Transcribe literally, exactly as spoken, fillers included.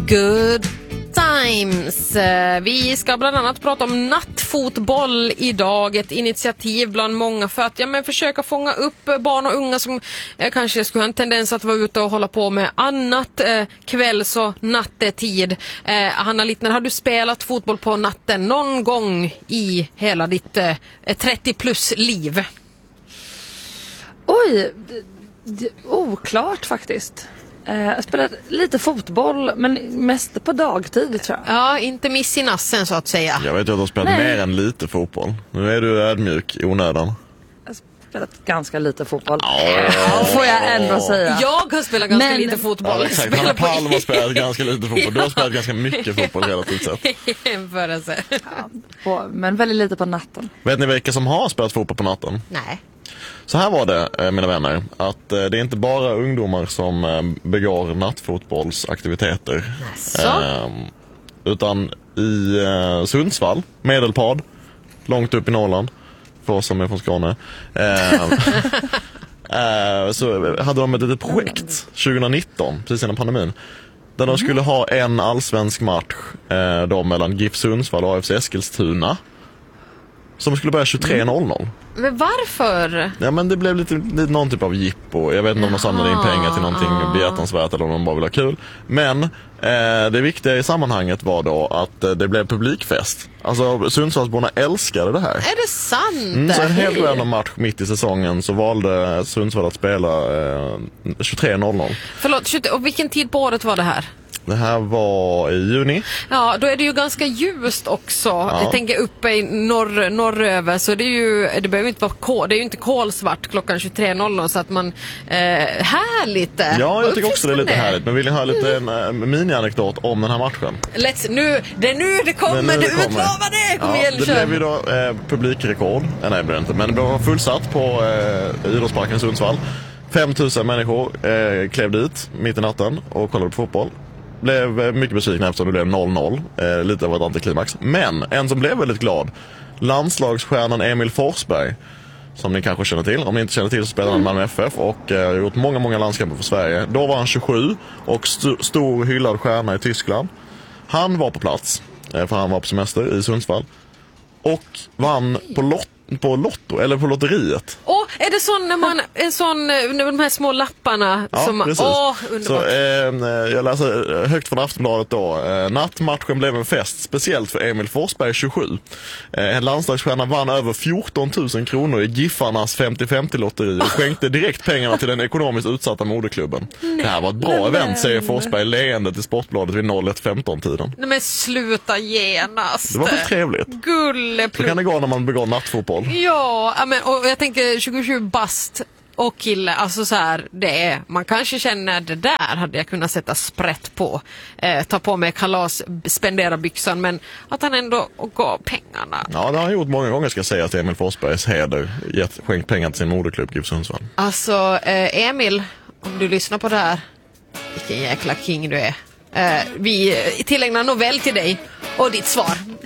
Good times. Vi ska bland annat prata om nattfotboll idag. Ett initiativ bland många för att ja, men försöka fånga upp barn och unga som eh, kanske skulle ha en tendens att vara ute och hålla på med annat eh, kvälls- och nattetid. Eh, Hanna Littner, har du spelat fotboll på natten någon gång i hela ditt eh, trettio plus liv? Oj, d- d- oklart faktiskt. Jag spelar lite fotboll, men mest på dagtid tror jag. Ja, inte miss i nassen så att säga. Jag vet att du har spelat Nej. mer än lite fotboll. Nu är du ödmjuk i onödan. Jag har spelat ganska lite fotboll. Oh. Får jag ändå säga. Jag har spelat ganska Men... lite fotboll. Ja, exakt. Hanna Palm har spelat ganska lite fotboll. Du har spelat ganska mycket fotboll relativt sett. Jämförelse. Ja, på, men väldigt lite på natten. Vet ni vilka som har spelat fotboll på natten? Nej. Så här var det, mina vänner, att det är inte bara ungdomar som begår nattfotbollsaktiviteter. Eh, utan i eh, Sundsvall, Medelpad, långt upp i Norrland, för oss som är från Skåne, eh, eh, så hade de ett litet projekt tjugonitton, precis innan pandemin, där de skulle ha en allsvensk match eh, då mellan GIF Sundsvall och A F C Eskilstuna, som skulle börja tjugotre noll noll. Men varför? Ja, men det blev lite, lite någon typ av jippo. Jag vet inte om de samlade in pengar till någonting ah. behjärtansvärt eller om de bara ville ha kul. Men eh, det viktiga i sammanhanget var då att eh, det blev publikfest. Alltså Sundsvallsborna älskade det här. Är det sant? Mm, så en helt random match mitt i säsongen så valde Sundsvall att spela eh, tjugotre noll noll. Förlåt, och vilken tid på året var det här? Det här var i juni. Ja, då är det ju ganska ljust också. Ja. Jag tänker uppe i norr, norröver, så det är ju, det behöver inte vara kol, det är ju inte kolsvart klockan tjugotre noll noll, så att man eh, härligt. Ja, jag tycker också det är lite det? härligt. Men vill ni höra lite en äh, mini-anekdot om den här matchen? Let's, nu, det är nu det kommer, Det är nu du det kommer. utlovar det! Kom Ja, igen, det kör. blev ju då eh, publikrekord. Eh, nej, det blev inte. Men det var fullsatt på eh, idrottsparken i Sundsvall. fem tusen människor eh, klev dit mitt i natten och kollade på fotboll. Blev eh, mycket besvikna eftersom det blev noll noll. Eh, lite av ett antiklimax. Men en som blev väldigt glad, landslagsstjärnan Emil Forsberg, som ni kanske känner till. Om ni inte känner till så spelar han Malmö F F och eh, har gjort många, många landskamper för Sverige. Då var han tjugosju och st- stor hyllad stjärna i Tyskland. Han var på plats, eh, för han var på semester i Sundsvall. Och vann på, lot- på lotto, eller på lotteriet. Åh, är det sån när man, en sån, de här små lapparna Ja, som, precis. åh, underbart. Så eh, jag läser högt från Aftonbladet då. Eh, nattmatchen blev en fest, speciellt för Emil Forsberg, tjugosju. Eh, landslagsstjärnan vann över fjorton tusen kronor i Giffarnas femtio femtio-lotteri och skänkte direkt pengarna till den ekonomiskt utsatta moderklubben. Nej, det här var ett bra men, event, säger Forsberg leende till Sportbladet vid noll ett femton-tiden. Nej, men sluta genast. Det var väl trevligt. Gulleplutt. Så kan det gå när man begår nattfotboll. Ja, men, och jag tänker tjugosju bast och kille, alltså så här, det är, man kanske känner det där hade jag kunnat sätta sprätt på, eh, ta på mig kalas, spendera byxan, men att han ändå gav pengarna. Ja, det har han gjort många gånger, ska jag säga, till Emil Forsbergs heder, gett, skänkt pengar till sin moderklubb GIF Sundsvall. Alltså, eh, Emil, om du lyssnar på det här, vilken jäkla king du är. Eh, vi tillägnar novell till dig och ditt svar.